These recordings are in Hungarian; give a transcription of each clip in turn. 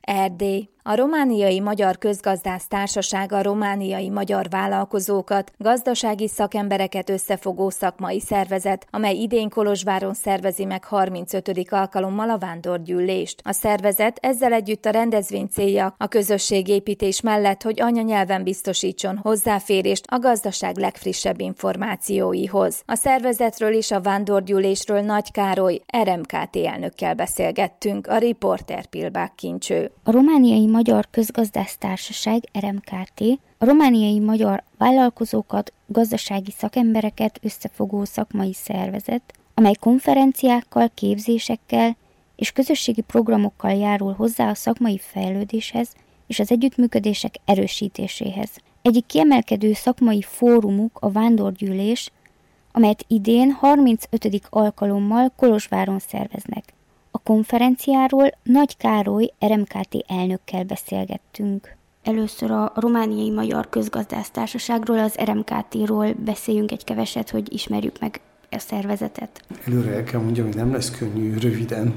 Erdély. A Romániai Magyar Közgazdász Társaság a romániai magyar vállalkozókat, gazdasági szakembereket összefogó szakmai szervezet, amely idén Kolozsváron szervezi meg 35. alkalommal a vándorgyűlést. A szervezet ezzel együtt a rendezvény célja a közösségépítés mellett, hogy anyanyelven biztosítson hozzáférést a gazdaság legfrissebb információihoz. A szervezetről és a vándorgyűlésről Nagy Károly, RMKT elnökkel beszélgettünk, a riporter Pilbák Kincső. A Romániai Magyar Közgazdász Társaság, RMKT, a romániai magyar vállalkozókat, gazdasági szakembereket összefogó szakmai szervezet, amely konferenciákkal, képzésekkel és közösségi programokkal járul hozzá a szakmai fejlődéshez és az együttműködések erősítéséhez. Egyik kiemelkedő szakmai fórumuk a vándorgyűlés, amelyet idén 35. alkalommal Kolozsváron szerveznek. A konferenciáról Nagy Károly RMKT elnökkel beszélgettünk. Először a Romániai Magyar Közgazdász Társaságról, az RMKT-ról beszéljünk egy keveset, hogy ismerjük meg a szervezetet. Előre el kell mondjam, hogy nem lesz könnyű röviden,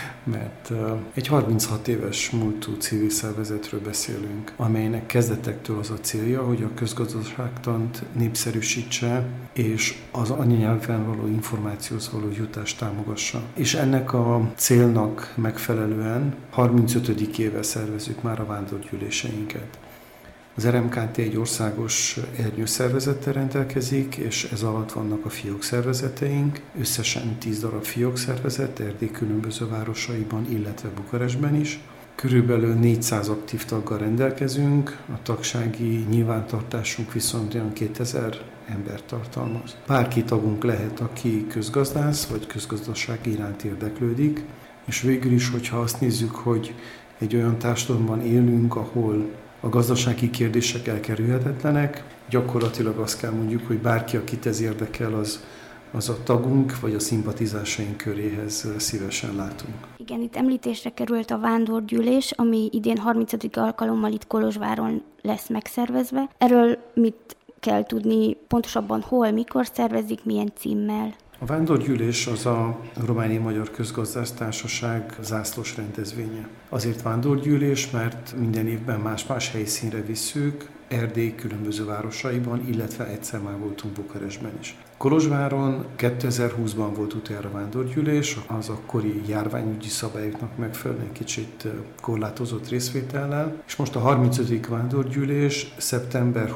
mert egy 36 éves múltú civil szervezetről beszélünk, amelynek kezdetektől az a célja, hogy a közgazdaságtant népszerűsítse, és az anyanyelven való információhoz való jutást támogassa. És ennek a célnak megfelelően 35. éve szervezzük már a vándorgyűléseinket. Az RMKT egy országos ernyőszervezettel rendelkezik, és ez alatt vannak a fiókszervezeteink, összesen 10 darab fiókszervezet, Erdély különböző városaiban, illetve Bukarestben is. Körülbelül 400 aktív taggal rendelkezünk, a tagsági nyilvántartásunk viszont olyan 2000 embert tartalmaz. Bárki tagunk lehet, aki közgazdász vagy közgazdaság iránt érdeklődik, és végül is, hogyha azt nézzük, hogy egy olyan társadalomban élünk, ahol a gazdasági kérdések elkerülhetetlenek, gyakorlatilag azt kell mondjuk, hogy bárki, akit ez érdekel, az a tagunk vagy a szimpatizásaink köréhez szívesen látunk. Igen, itt említésre került a vándorgyűlés, ami idén 30. alkalommal itt Kolozsváron lesz megszervezve. Erről mit kell tudni, pontosabban hol, mikor szervezik, milyen címmel? A vándorgyűlés az a Romániai Magyar Közgazdász Társaság zászlós rendezvénye. Azért vándorgyűlés, mert minden évben más-más helyszínre visszük, Erdély különböző városaiban, illetve egyszer már voltunk Bukarestben is. Kolozsváron 2020-ban volt utoljára vándorgyűlés, az akkori járványügyi szabályoknak megfelelően kicsit korlátozott részvétellel, és most a 35. vándorgyűlés szeptember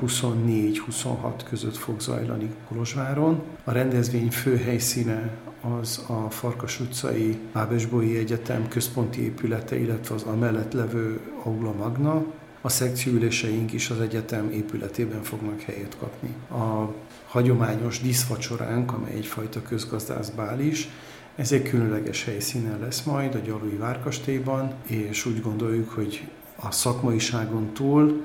24-26 között fog zajlani Kolozsváron. A rendezvény fő helyszíne az a Farkas utcai Ábesbói Egyetem központi épülete, illetve az amellett levő Aula Magna. A szekcióüléseink is az egyetem épületében fognak helyet kapni. A hagyományos díszvacsoránk, amely egyfajta közgazdászbál is, ez egy különleges helyszínen lesz majd a Gyalui Várkastélyban, és úgy gondoljuk, hogy a szakmaiságon túl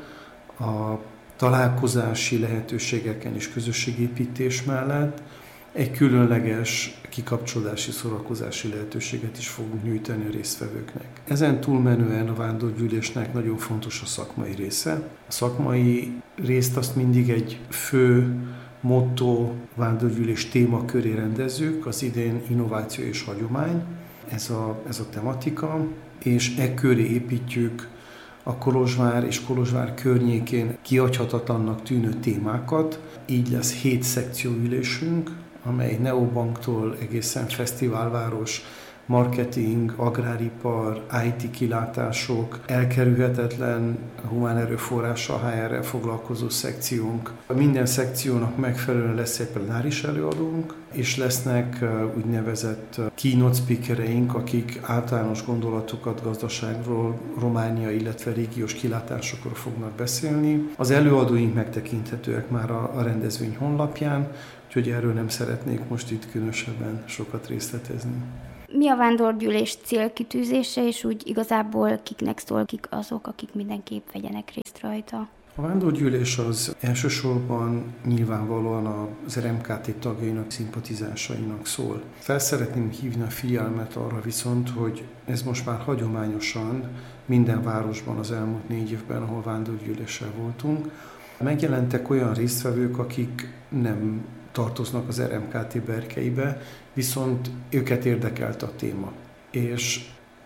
a találkozási lehetőségeken és közösségépítés mellett egy különleges kikapcsolódási, szórakozási lehetőséget is fogunk nyújtani a résztvevőknek. Ezen túlmenően a vándorgyűlésnek nagyon fontos a szakmai része. A szakmai részt azt mindig egy fő motto vándorgyűlés témaköré rendezzük, az idén innováció és hagyomány, ez a tematika, és e köré építjük a Kolozsvár és Kolozsvár környékén kihagyhatatlannak tűnő témákat. Így lesz 7 szekcióülésünk, amely neobanktól egészen fesztiválváros, marketing, agráripar, IT kilátások, elkerülhetetlen humán erőforrással, HR-rel foglalkozó szekciónk. Minden szekciónak megfelelően lesz egy plenáris előadónk, és lesznek úgynevezett keynote speakereink, akik általános gondolatokat gazdaságról, Románia, illetve régiós kilátásokról fognak beszélni. Az előadóink megtekinthetőek már a rendezvény honlapján, úgyhogy erről nem szeretnék most itt különösebben sokat részletezni. Mi a vándorgyűlés célkitűzése, és úgy igazából kiknek szól, kik azok, akik mindenképp vegyenek részt rajta? A vándorgyűlés az elsősorban nyilvánvalóan az RMKT tagjainak, szimpatizásainak szól. Fel szeretném hívni a figyelmet arra viszont, hogy ez most már hagyományosan minden városban az elmúlt 4 évben, ahol vándorgyűléssel voltunk. Megjelentek olyan résztvevők, akik nem tartoznak az RMKT berkeibe, viszont őket érdekelt a téma. És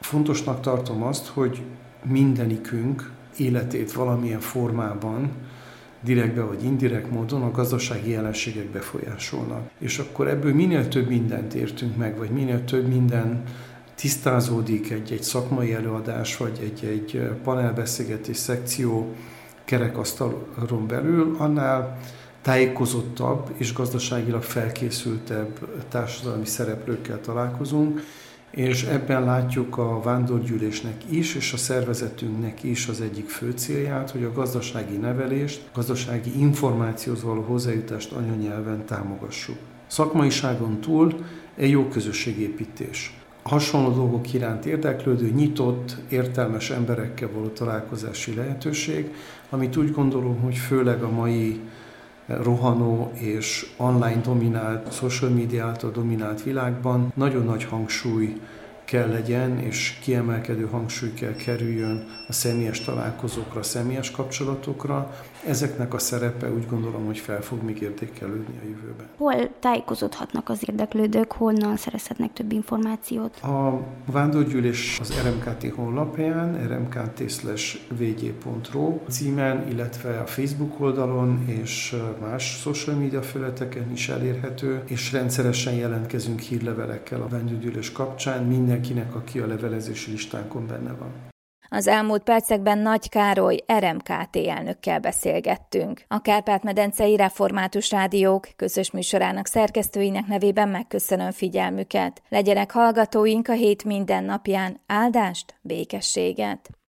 Fontosnak tartom azt, hogy mindenikünk életét valamilyen formában, direktbe vagy indirekt módon a gazdasági jelenségek befolyásolnak. És akkor ebből minél több mindent értünk meg, vagy minél több minden tisztázódik egy szakmai előadás, vagy egy panelbeszélgetés szekció kerekasztalon belül, annál tájékozottabb és gazdaságilag felkészültebb társadalmi szereplőkkel találkozunk, és ebben látjuk a vándorgyűlésnek is, és a szervezetünknek is az egyik fő célját, hogy a gazdasági nevelést, gazdasági információhoz való hozzájutást anyanyelven támogassuk. Szakmaiságon túl egy jó közösségépítés. Hasonló dolgok iránt érdeklődő, nyitott, értelmes emberekkel való találkozási lehetőség, amit úgy gondolom, hogy főleg a mai rohanó és online dominált, social media által dominált világban nagyon nagy hangsúly kell legyen, és kiemelkedő hangsúly kell kerüljön a személyes találkozókra, a személyes kapcsolatokra. Ezeknek a szerepe úgy gondolom, hogy fel fog még értékelődni a jövőben. Hol tájékozódhatnak az érdeklődők, honnan szerezhetnek több információt? A vándorgyűlés az RMKT honlapján, rmkt/vg.ro címen, illetve a Facebook oldalon és más social media felületeken is elérhető, és rendszeresen jelentkezünk hírlevelekkel a vándorgyűlés kapcsán mindenkinek, aki a levelezési listánkon benne van. Az elmúlt percekben Nagy Károly RMKT elnökkel beszélgettünk. A Kárpát-medencei Református Rádiók közös műsorának szerkesztőinek nevében megköszönöm figyelmüket. Legyenek hallgatóink a hét minden napján áldást, békességet!